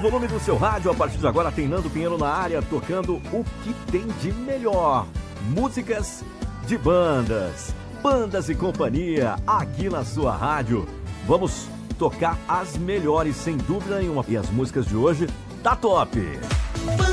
volume do seu rádio. A partir de agora tem Nando Pinheiro na área, tocando o que tem de melhor. Músicas de bandas e companhia, aqui na sua rádio. Vamos tocar as melhores, sem dúvida nenhuma. E as músicas de hoje tá top.